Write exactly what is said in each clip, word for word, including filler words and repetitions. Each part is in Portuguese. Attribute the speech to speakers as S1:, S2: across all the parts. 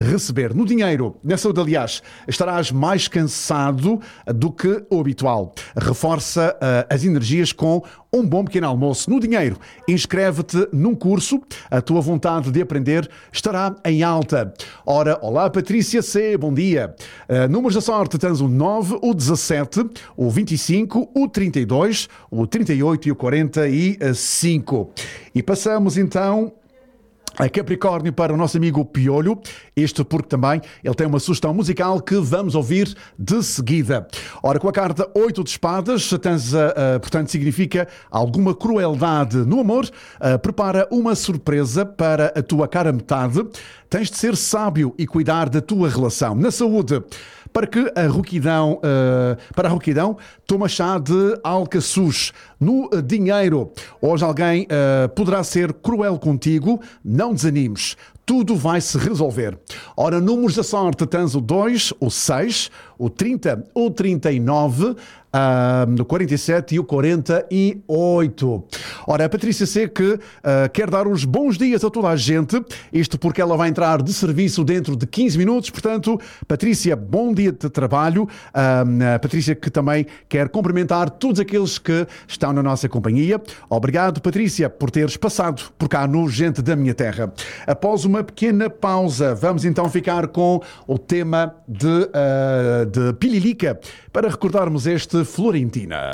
S1: receber. No dinheiro, na saúde, aliás, estarás mais cansado do que o habitual. Reforça uh, as energias com um bom pequeno almoço. No dinheiro, inscreve-te num curso. A tua vontade de aprender estará em alta. Ora, olá Patrícia C, bom dia. Uh, números da sorte, tens o nove, o dezassete, o vinte e cinco, o trinta e dois, o trinta e oito e o quarenta e cinco. E passamos então a Capricórnio para o nosso amigo Piolho, isto porque também ele tem uma sugestão musical que vamos ouvir de seguida. Ora, com a carta oito de espadas, tens, uh, uh, portanto, significa alguma crueldade no amor. Uh, prepara uma surpresa para a tua cara metade. Tens de ser sábio e cuidar da tua relação. Na saúde, para que a rouquidão, uh, para a rouquidão, toma chá de alcaçuz. No uh, dinheiro, hoje alguém uh, poderá ser cruel contigo, não desanimes. Tudo vai se resolver. Ora, números da sorte, tens o dois, o seis, o trinta, o trinta e nove, uh, o quarenta e sete e o quarenta e oito. Ora, a Patrícia C que uh, quer dar os bons dias a toda a gente, isto porque ela vai entrar de serviço dentro de quinze minutos, portanto, Patrícia, bom dia de trabalho. Uh, a Patrícia que também quer cumprimentar todos aqueles que estão na nossa companhia. Obrigado, Patrícia, por teres passado por cá no Gente da Minha Terra. Após uma pequena pausa, vamos então ficar com o tema de, uh, de Pililica para recordarmos este Florentina.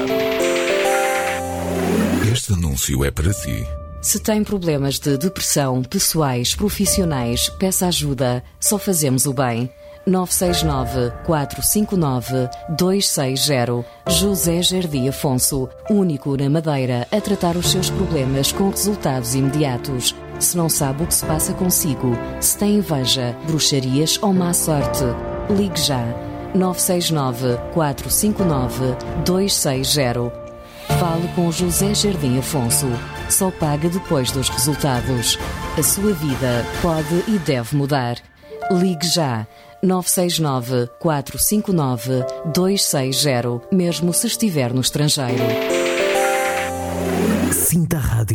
S2: Este anúncio é para si.
S3: Se tem problemas de depressão, pessoais, profissionais, peça ajuda. Só fazemos o bem. nove seis nove, quatro cinco nove, dois seis zero. José Jardim Afonso, único na Madeira a tratar os seus problemas com resultados imediatos. Se não sabe o que se passa consigo, se tem inveja, bruxarias ou má sorte, ligue já. nove seis nove, quatro cinco nove, dois seis zero. Fale com José Jardim Afonso. Só paga depois dos resultados. A sua vida pode e deve mudar. Ligue já. nove seis nove, quatro cinco nove, dois seis zero, mesmo se estiver no estrangeiro.
S4: Sinta a rádio.